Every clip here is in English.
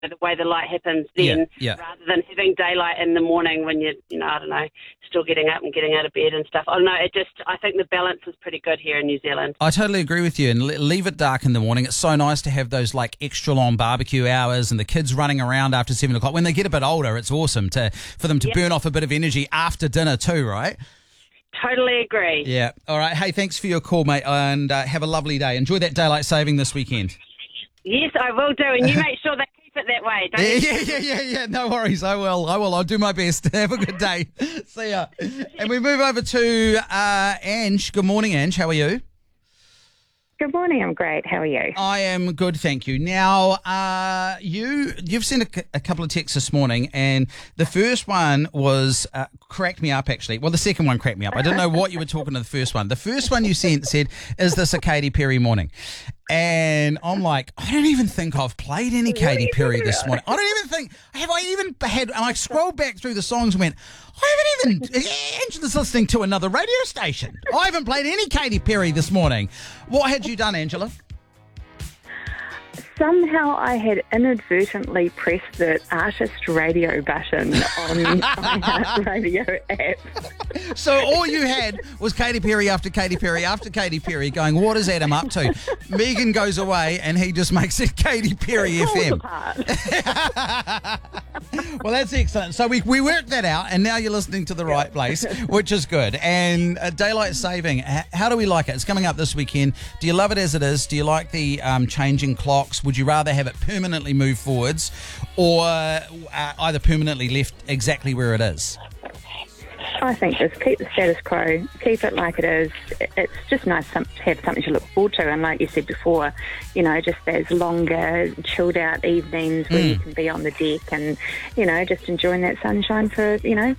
the way the light happens then, rather than having daylight in the morning when you're, I don't know, still getting up and getting out of bed and stuff. I don't know, I think the balance is pretty good here in New Zealand. I totally agree with you, and leave it dark in the morning. It's so nice to have those like extra long barbecue hours and the kids running around after 7 o'clock. When they get a bit older, it's awesome for them to burn off a bit of energy after dinner too, right? Totally agree. Yeah. All right. Hey, thanks for your call, mate, and have a lovely day. Enjoy that daylight saving this weekend. Yes, I will do, and you make sure they keep it that way, don't you? Yeah. No worries. I will. I'll do my best. Have a good day. See ya. And we move over to Ange. Good morning, Ange. How are you? Good morning. I'm great. How are you? I am good, thank you. Now, you've sent a couple of texts this morning, and the first one was cracked me up, actually. Well, the second one cracked me up. I didn't know what you were talking to the first one. The first one you sent said, "Is this a Katy Perry morning?" And I'm like, I don't even think I've played any Katy Perry this morning. I don't even think, have I even had, and I scrolled back through the songs and went, I haven't even, Angela's listening to another radio station. I haven't played any Katy Perry this morning. What had you done, Angela? Somehow I had inadvertently pressed the artist radio button on my radio app. So all you had was Katy Perry after Katy Perry after Katy Perry going, what is Adam up to? Megan goes away and he just makes it Katy Perry FM. Well, that's excellent. So we worked that out, and now you're listening to the right place, which is good. And daylight saving, how do we like it? It's coming up this weekend. Do you love it as it is? Do you like the changing clocks? Would you rather have it permanently moved forwards or either permanently left exactly where it is? I think just keep the status quo, keep it like it is. It's just nice to have something to look forward to, and like you said before, just those longer, chilled out evenings where you can be on the deck and, just enjoying that sunshine for the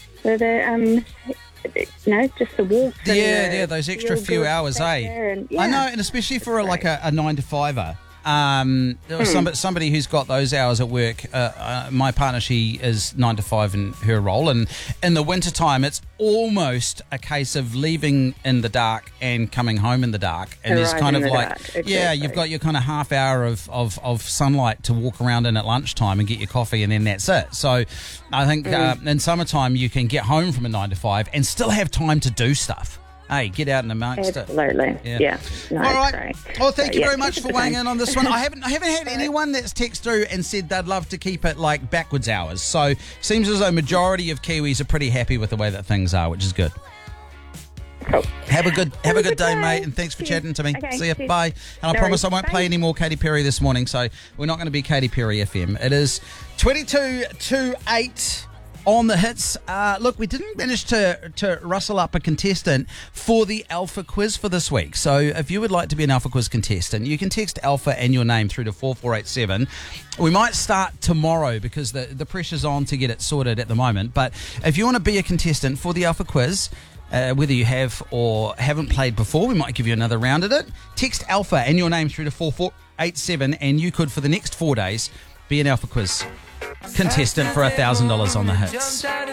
just the warmth. Those extra few hours, I know, and especially for a 9 to 5er. There was somebody who's got those hours at work. My partner, she is 9 to 5 in her role, and in the wintertime it's almost a case of leaving in the dark and coming home in the dark. And there's kind of you've got your kind of half hour of sunlight to walk around in at lunchtime and get your coffee, and then that's it. So I think in summertime you can get home from a 9 to 5 and still have time to do stuff. Hey, get out and amongst it. Absolutely. Yeah. No, all right. great. Well, thank you very much for weighing in on this one. I haven't had anyone that's texted through and said they'd love to keep it like backwards hours. So seems as though majority of Kiwis are pretty happy with the way that things are, which is good. Cool. Have a good day, mate, and thanks for chatting to me. Okay, see ya. Bye. And I promise I won't play any more Katy Perry this morning, so we're not going to be Katy Perry FM. It is 22 to 8. On the hits. Look, we didn't manage to rustle up a contestant for the Alpha Quiz for this week. So if you would like to be an Alpha Quiz contestant, you can text Alpha and your name through to 4487. We might start tomorrow because the pressure's on to get it sorted at the moment. But if you want to be a contestant for the Alpha Quiz, whether you have or haven't played before, we might give you another round at it. Text Alpha and your name through to 4487, and you could, for the next 4 days, be an Alpha Quiz contestant for $1,000 on the hits.